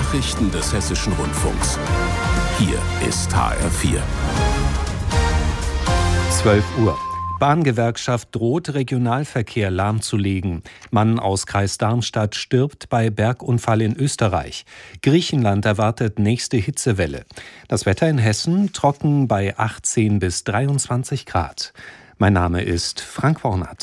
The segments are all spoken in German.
Nachrichten des Hessischen Rundfunks. Hier ist HR4. 12 Uhr. Bahngewerkschaft droht, Regionalverkehr lahmzulegen. Mann aus Kreis Darmstadt stirbt bei Bergunfall in Österreich. Griechenland erwartet nächste Hitzewelle. Das Wetter in Hessen trocken bei 18 bis 23 Grad. Mein Name ist Frank Wornert.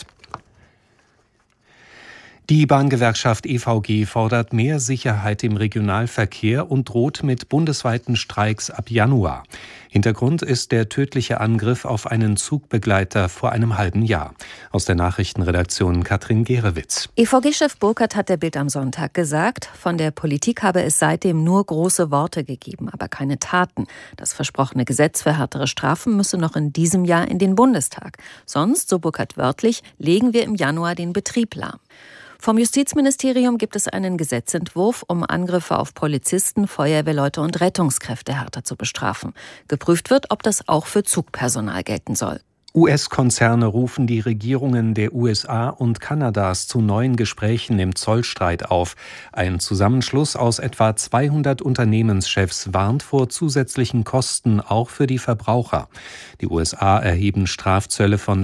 Die Bahngewerkschaft EVG fordert mehr Sicherheit im Regionalverkehr und droht mit bundesweiten Streiks ab Januar. Hintergrund ist der tödliche Angriff auf einen Zugbegleiter vor einem halben Jahr. Aus der Nachrichtenredaktion Katrin Gerewitz. EVG-Chef Burkhardt hat der Bild am Sonntag gesagt, von der Politik habe es seitdem nur große Worte gegeben, aber keine Taten. Das versprochene Gesetz für härtere Strafen müsse noch in diesem Jahr in den Bundestag. Sonst, so Burkhardt wörtlich, legen wir im Januar den Betrieb lahm. Vom Justizministerium gibt es einen Gesetzentwurf, um Angriffe auf Polizisten, Feuerwehrleute und Rettungskräfte härter zu bestrafen. Geprüft wird, ob das auch für Zugpersonal gelten soll. US-Konzerne rufen die Regierungen der USA und Kanadas zu neuen Gesprächen im Zollstreit auf. Ein Zusammenschluss aus etwa 200 Unternehmenschefs warnt vor zusätzlichen Kosten, auch für die Verbraucher. Die USA erheben Strafzölle von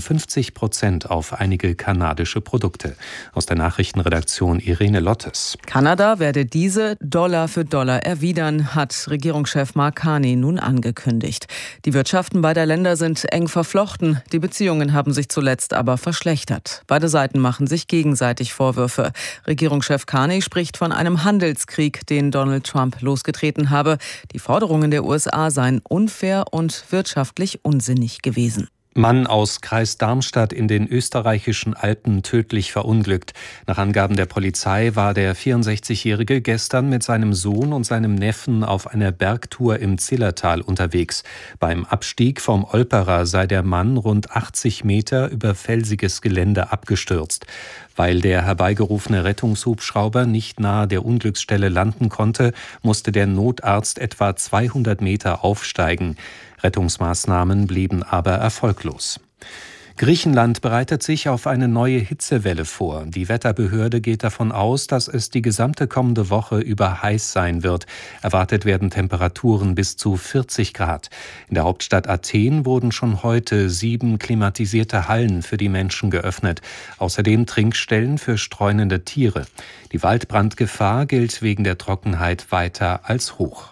50% auf einige kanadische Produkte. Aus der Nachrichtenredaktion Irene Lottes. Kanada werde diese Dollar für Dollar erwidern, hat Regierungschef Mark Carney nun angekündigt. Die Wirtschaften beider Länder sind eng verflochten. Die Beziehungen haben sich zuletzt aber verschlechtert. Beide Seiten machen sich gegenseitig Vorwürfe. Regierungschef Carney spricht von einem Handelskrieg, den Donald Trump losgetreten habe. Die Forderungen der USA seien unfair und wirtschaftlich unsinnig gewesen. Mann aus Kreis Darmstadt in den österreichischen Alpen tödlich verunglückt. Nach Angaben der Polizei war der 64-Jährige gestern mit seinem Sohn und seinem Neffen auf einer Bergtour im Zillertal unterwegs. Beim Abstieg vom Olperer sei der Mann rund 80 Meter über felsiges Gelände abgestürzt. Weil der herbeigerufene Rettungshubschrauber nicht nahe der Unglücksstelle landen konnte, musste der Notarzt etwa 200 Meter aufsteigen. Rettungsmaßnahmen blieben aber erfolglos. Griechenland bereitet sich auf eine neue Hitzewelle vor. Die Wetterbehörde geht davon aus, dass es die gesamte kommende Woche über heiß sein wird. Erwartet werden Temperaturen bis zu 40 Grad. In der Hauptstadt Athen wurden schon heute 7 klimatisierte Hallen für die Menschen geöffnet. Außerdem Trinkstellen für streunende Tiere. Die Waldbrandgefahr gilt wegen der Trockenheit weiter als hoch.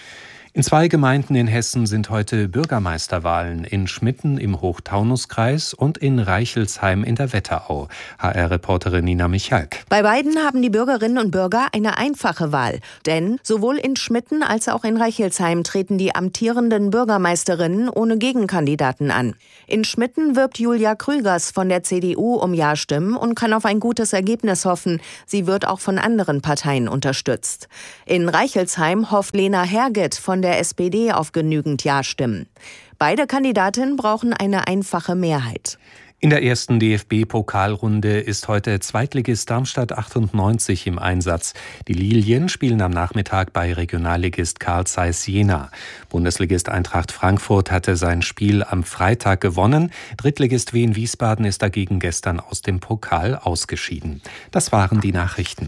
In 2 Gemeinden in Hessen sind heute Bürgermeisterwahlen, in Schmitten im Hochtaunuskreis und in Reichelsheim in der Wetterau. HR-Reporterin Nina Michalk. Bei beiden haben die Bürgerinnen und Bürger eine einfache Wahl. Denn sowohl in Schmitten als auch in Reichelsheim treten die amtierenden Bürgermeisterinnen ohne Gegenkandidaten an. In Schmitten wirbt Julia Krügers von der CDU um Ja-Stimmen und kann auf ein gutes Ergebnis hoffen. Sie wird auch von anderen Parteien unterstützt. In Reichelsheim hofft Lena Herget von der SPD auf genügend Ja-Stimmen. Beide Kandidatinnen brauchen eine einfache Mehrheit. In der ersten DFB-Pokalrunde ist heute Zweitligist Darmstadt 98 im Einsatz. Die Lilien spielen am Nachmittag bei Regionalligist Carl Zeiss Jena. Bundesligist Eintracht Frankfurt hatte sein Spiel am Freitag gewonnen. Drittligist Wien Wiesbaden ist dagegen gestern aus dem Pokal ausgeschieden. Das waren die Nachrichten.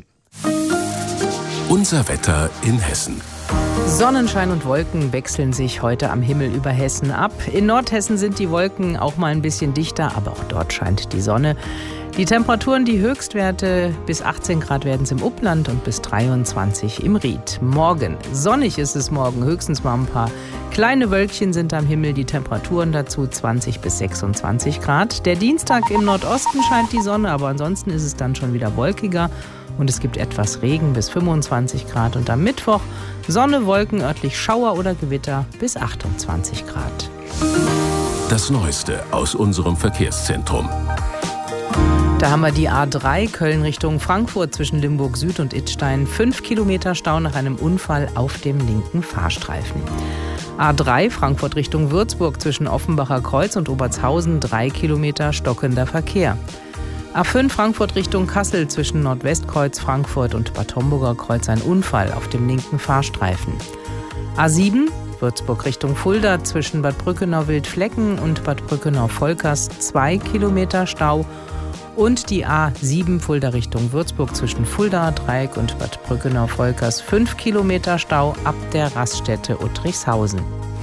Unser Wetter in Hessen. Sonnenschein und Wolken wechseln sich heute am Himmel über Hessen ab. In Nordhessen sind die Wolken auch mal ein bisschen dichter, aber auch dort scheint die Sonne. Die Temperaturen, die Höchstwerte bis 18 Grad werden es im Upland und bis 23 im Ried. Morgen, sonnig ist es morgen, höchstens mal ein paar kleine Wölkchen sind am Himmel. Die Temperaturen dazu 20 bis 26 Grad. Der Dienstag im Nordosten scheint die Sonne, aber ansonsten ist es dann schon wieder wolkiger. Und es gibt etwas Regen bis 25 Grad. Und am Mittwoch Sonne, Wolken, örtlich Schauer oder Gewitter bis 28 Grad. Das Neueste aus unserem Verkehrszentrum. Da haben wir die A3 Köln Richtung Frankfurt zwischen Limburg Süd und Idstein. 5 Kilometer Stau nach einem Unfall auf dem linken Fahrstreifen. A3 Frankfurt Richtung Würzburg zwischen Offenbacher Kreuz und Obertshausen. 3 Kilometer stockender Verkehr. A5 Frankfurt Richtung Kassel zwischen Nordwestkreuz Frankfurt und Bad Homburger Kreuz ein Unfall auf dem linken Fahrstreifen. A7 Würzburg Richtung Fulda zwischen Bad Brückenau-Wildflecken und Bad Brückenau-Volkers 2 Kilometer Stau. Und die A7 Fulda Richtung Würzburg zwischen Fulda, Dreieck und Bad Brückenau-Volkers 5 Kilometer Stau ab der Raststätte Uttrichshausen.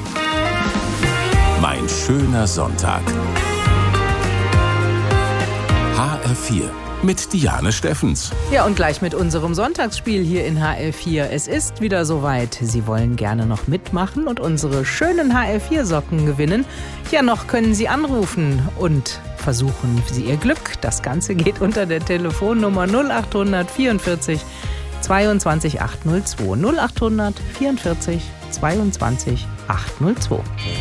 Mein schöner Sonntag. HR4 mit Diane Steffens. Ja, und gleich mit unserem Sonntagsspiel hier in HR4. Es ist wieder soweit. Sie wollen gerne noch mitmachen und unsere schönen HR4-Socken gewinnen. Ja, noch können Sie anrufen und versuchen Sie Ihr Glück. Das Ganze geht unter der Telefonnummer 0844 22 802. 0844 22 802.